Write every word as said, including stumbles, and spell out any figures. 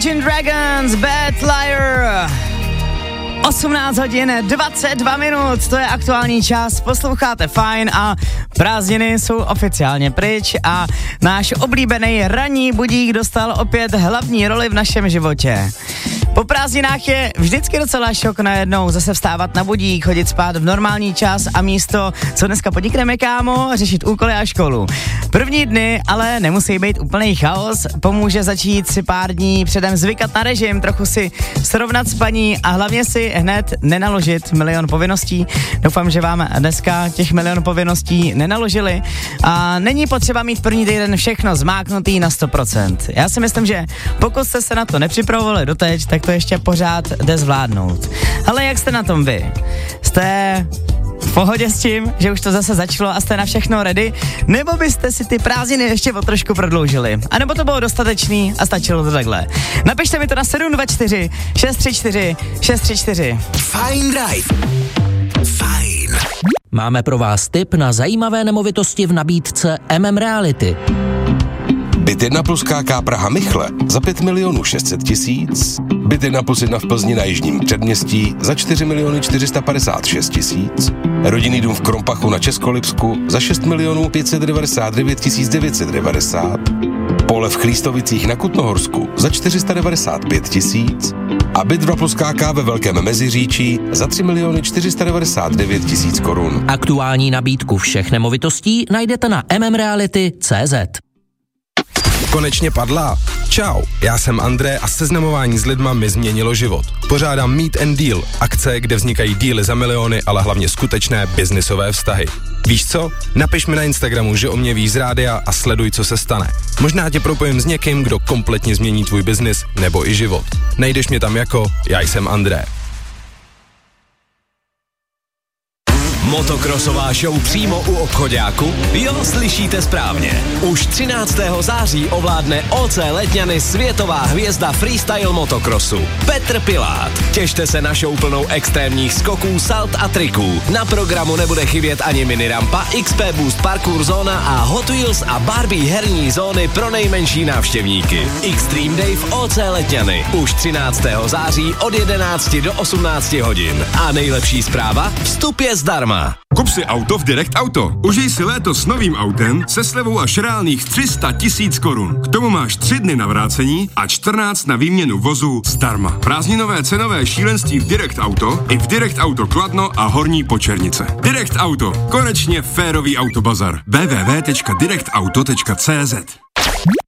Imagine Dragons, Bad Liar. osmnáct hodin dvacet dva minut, to je aktuální čas, posloucháte Fajn a prázdniny jsou oficiálně pryč a náš oblíbený ranní budík dostal opět hlavní roli v našem životě. Po prázdninách je vždycky docela šok najednou zase vstávat na budík, chodit spát v normální čas a místo, co dneska podnikneme, kámo, řešit úkoly a školu. První dny ale nemusí být úplný chaos, pomůže začít si pár dní předem zvykat na režim, trochu si srovnat spaní a hlavně si hned nenaložit milion povinností. Doufám, že vám dneska těch milion povinností nenaložili a není potřeba mít první týden všechno zmáknutý na sto procent. Já si myslím, že pokud jste se na to nepřipravovali doteď, tak to ještě pořád jde zvládnout. Ale jak jste na tom vy? Jste v pohodě s tím, že už to zase začalo a jste na všechno ready? Nebo byste si ty prázdniny ještě o trošku prodloužili? A nebo to bylo dostatečný a stačilo to takhle? Napište mi to na sedm dva čtyři šest tři čtyři šest tři čtyři. Fajn Drive. Fajn. Máme pro vás tip na zajímavé nemovitosti v nabídce M M Reality. Byt jedna plus K K Praha Michle za pět milionů šest set tisíc. Byt jedna plus jedna v Plzni na Jižním Předměstí za čtyři miliony čtyři sta padesát šest tisíc. Rodinný dům v Krompachu na Českolipsku za šest milionů pět set devadesát devět tisíc devět set devadesát. Pole v Chlístovicích na Kutnohorsku za čtyři sta devadesát pět tisíc. A byt dva plus K K ve Velkém Meziříčí za tři miliony čtyři sta devadesát devět tisíc korun. Aktuální nabídku všech nemovitostí najdete na m m reality tečka cé zet. Konečně padla? Čau, já jsem André a seznamování s lidma mi změnilo život. Pořádám Meet and Deal, akce, kde vznikají díly za miliony, ale hlavně skutečné biznisové vztahy. Víš co? Napiš mi na Instagramu, že o mě víš z rádia a sleduj, co se stane. Možná tě propojím s někým, kdo kompletně změní tvůj biznis nebo i život. Najdeš mě tam jako Já jsem André. Motokrosová show přímo u obchoďáku? Jo, slyšíte správně. Už třináctého září ovládne O C Letňany světová hvězda freestyle motokrosu Petr Pilát. Těšte se na show plnou extrémních skoků, salt a triků. Na programu nebude chybět ani minirampa, X P Boost parkour zóna a Hot Wheels a Barbie herní zóny pro nejmenší návštěvníky. Extreme Day v O C Letňany. Už třináctého září od jedenácti do osmnácti hodin. A nejlepší zpráva? Vstup je zdarma. Kup si auto v Direct Auto. Užij si léto s novým autem se slevou až reálných tři sta tisíc korun. K tomu máš tři dny na vrácení a čtrnáct na výměnu vozu zdarma. Prázdninové cenové šílenství v Direct Auto i v Direct Auto Kladno a Horní Počernice. Direct Auto. Konečně férový autobazar. w w w tečka direct auto tečka cé zet.